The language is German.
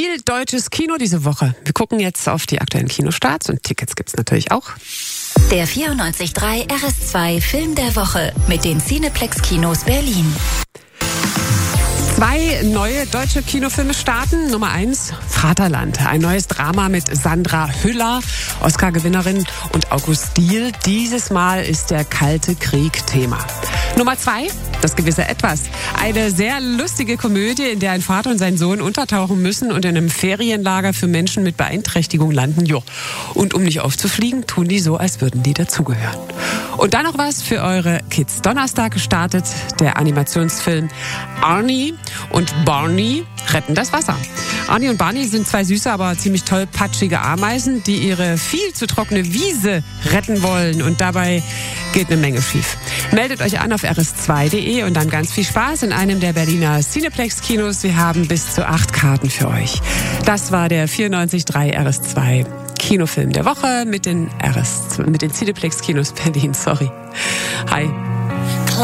Viel deutsches Kino diese Woche. Wir gucken jetzt auf die aktuellen Kinostarts und Tickets gibt's natürlich auch. Der 94.3 RS2 Film der Woche mit den Cineplex Kinos Berlin. 2 neue deutsche Kinofilme starten. Nummer 1, Vaterland. Ein neues Drama mit Sandra Hüller, Oscar-Gewinnerin, und August Diehl. Dieses Mal ist der Kalte Krieg Thema. Nummer 2, Das gewisse Etwas. Eine sehr lustige Komödie, in der ein Vater und sein Sohn untertauchen müssen und in einem Ferienlager für Menschen mit Beeinträchtigung landen. Jo. Und um nicht aufzufliegen, tun die so, als würden die dazugehören. Und dann noch was für eure Kids. Donnerstag gestartet der Animationsfilm Arnie und Barney retten das Wasser. Arnie und Barney sind 2 süße, aber ziemlich tollpatschige Ameisen, die ihre viel zu trockene Wiese retten wollen. Und dabei geht eine Menge schief. Meldet euch an auf rs2.de und dann ganz viel Spaß in einem der Berliner Cineplex-Kinos. Wir haben bis zu 8 Karten für euch. Das war der 94.3 RS2 Kinofilm der Woche mit den Cineplex-Kinos Berlin. Sorry. Hi.